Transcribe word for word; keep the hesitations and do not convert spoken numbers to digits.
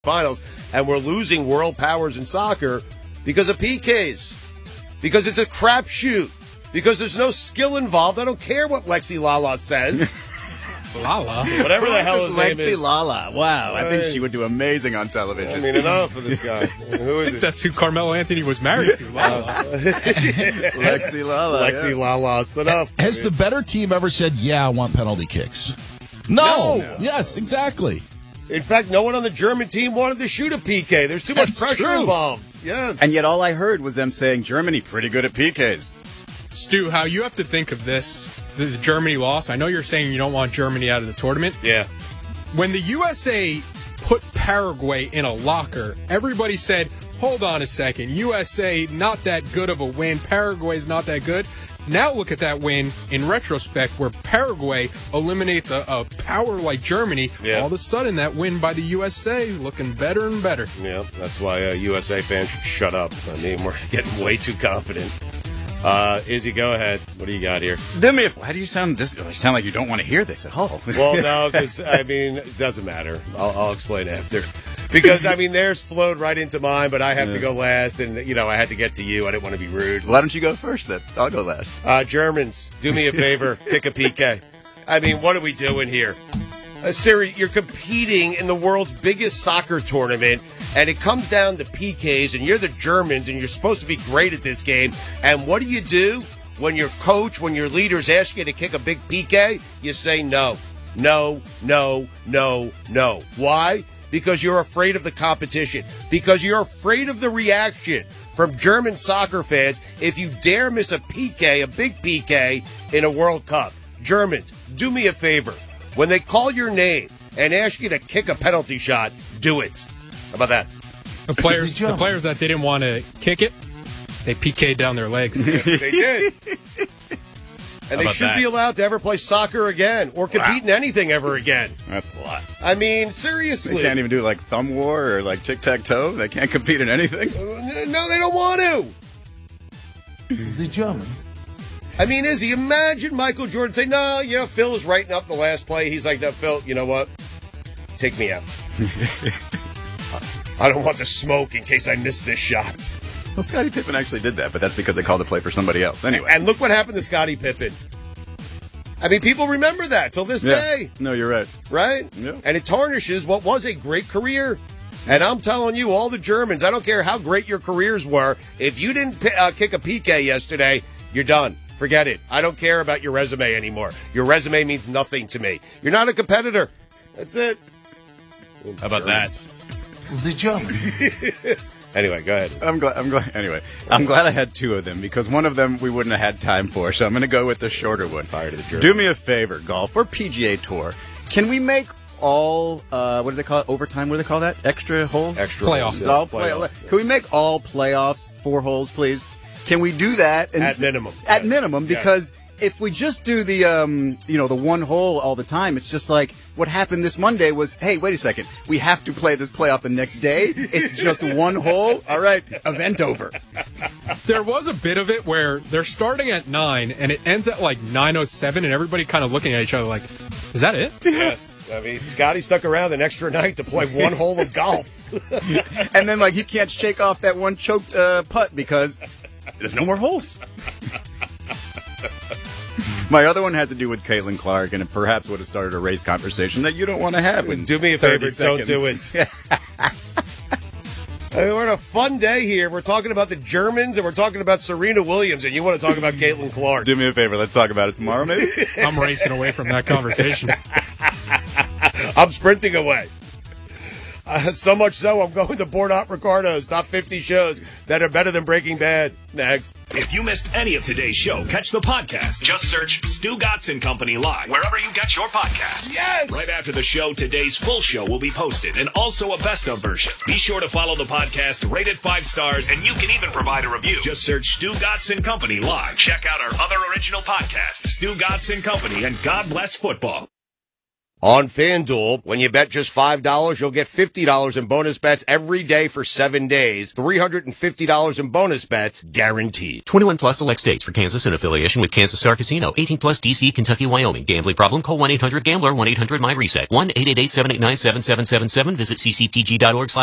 finals, and we're losing world powers in soccer because of P Ks. Because it's a crapshoot. Because there's no skill involved. I don't care what Lexi Lala says. Lala? Whatever the hell his name Lexi is. Lala. Wow. I think she would do amazing on television. I mean, enough of this guy. Who is it? That's who Carmelo Anthony was married to, Lala. Lexi Lala. Lexi yeah. Lala. Enough. Has I mean, the better team ever said, yeah, I want penalty kicks? No. no. Yes, exactly. In fact, no one on the German team wanted to shoot a P K. There's too much That's pressure true. involved. Yes. And yet all I heard was them saying, Germany, pretty good at P Ks. Stu, how you have to think of this, the, the Germany loss. I know you're saying you don't want Germany out of the tournament. Yeah. When the U S A put Paraguay in a locker, everybody said, hold on a second, U S A not that good of a win, Paraguay's not that good. Now look at that win in retrospect where Paraguay eliminates a, a power like Germany. Yeah. All of a sudden, that win by the U S A looking better and better. Yeah, that's why uh, U S A fans should shut up. I mean, we're getting way too confident. Uh, Izzy, go ahead. What do you got here? Do me a, why do you sound dis- you sound like you don't want to hear this at all? Well, no, because, I mean, it doesn't matter. I'll, I'll explain after. Because, I mean, theirs flowed right into mine, but I have Yeah. to go last, and, you know, I had to get to you. I didn't want to be rude. Why don't you go first then? I'll go last. Uh, Germans, do me a favor. Kick a P K. I mean, what are we doing here? Uh, Siri, you're competing in the world's biggest soccer tournament, and it comes down to P Ks, and you're the Germans, and you're supposed to be great at this game. And what do you do when your coach, when your leaders ask you to kick a big P K? You say no, no, no, no, no. Why? Because you're afraid of the competition. Because you're afraid of the reaction from German soccer fans if you dare miss a P K, a big P K, in a World Cup. Germans, do me a favor. When they call your name and ask you to kick a penalty shot, do it. How about that? The players, the players that didn't want to kick it, they P K'd down their legs. They did. And they about should that? be allowed to ever play soccer again or compete Wow. in anything ever again. That's a lot. I mean, They seriously. can't even do like thumb war or like tic-tac-toe. They can't compete in anything. No, they don't want to. The Germans. I mean, Izzy, imagine Michael Jordan say, no, you know, Phil is writing up the last play. He's like, no, Phil, you know what? Take me out. I don't want the smoke in case I miss this shot. Well, Scottie Pippen actually did that, but that's because they called the play for somebody else. Anyway. And look what happened to Scottie Pippen. I mean, people remember that till this yeah. day, No, you're right. right? Yeah. And it tarnishes what was a great career. And I'm telling you, all the Germans, I don't care how great your careers were, if you didn't pi- uh, kick a P K yesterday, you're done. Forget it. I don't care about your resume anymore. Your resume means nothing to me. You're not a competitor. That's it. How about that? The Germans. Anyway, go ahead. I'm glad. I'm glad. Anyway, I'm glad I had two of them because one of them we wouldn't have had time for. So I'm going to go with the shorter one. Tired of the Germans. Do me a favor, golf or P G A Tour. Can we make all uh, what do they call it? Overtime? What do they call that? Extra holes? Extra Playoff. holes, yeah. All play- Playoff. Can we make all playoffs four holes, please? Can we do that? And At s- minimum. At Yes. minimum, Yes. because if we just do the um, you know, the one hole all the time, it's just like what happened this Monday was, hey, wait a second, we have to play this playoff the next day. It's just one hole. All right, event over. There was a bit of it where they're starting at nine and it ends at like nine oh seven, and everybody kind of looking at each other like, is that it? Yes. I mean, Scotty stuck around an extra night to play one hole of golf. And then like he can't shake off that one choked uh, putt because there's no more holes. My other one had to do with Caitlin Clark, and it perhaps would have started a race conversation that you don't want to have. In Do me a thirty favor, don't do seconds. it. I mean, we're on a fun day here. We're talking about the Germans, and we're talking about Serena Williams, and you want to talk about Caitlin Clark. Do me a favor. Let's talk about it tomorrow, maybe. I'm racing away from that conversation. I'm sprinting away. Uh, so much so, I'm going to Bordat Ricardo's top fifty shows that are better than Breaking Bad. Next. If you missed any of today's show, catch the podcast. Just search Stu Gotson Company Live, wherever you get your podcasts. Yes! Right after the show, today's full show will be posted, and also a best-of version. Be sure to follow the podcast, rate it five stars, and you can even provide a review. Just search Stu Gotson Company Live. Check out our other original podcasts, Stu Gotson Company and God Bless Football. On FanDuel, when you bet just five dollars, you'll get fifty dollars in bonus bets every day for seven days. three hundred fifty dollars in bonus bets guaranteed. twenty-one plus select states for Kansas in affiliation with Kansas Star Casino. eighteen plus D C, Kentucky, Wyoming. Gambling problem? Call one eight hundred gambler, one eight hundred my reset. one eight eight eight seven eight nine seven seven seven seven. Visit c c p g dot org slash